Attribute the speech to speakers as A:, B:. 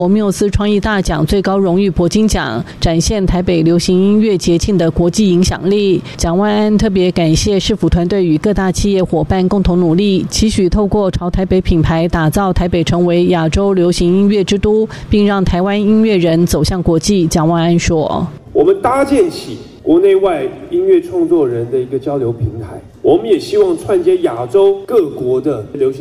A: 欧缪斯创意大奖最高荣誉铂金奖，展现台北流行音乐节庆的国际影响力。蒋万安特别感谢市府团队与各大企业伙伴共同努力，期许透过朝台北品牌打造台北成为亚洲流行音乐之都，并让台湾音乐人走向国际。蒋万安说：“
B: 我们搭建起国内外音乐创作人的一个交流平台，我们也希望串接亚洲各国的流行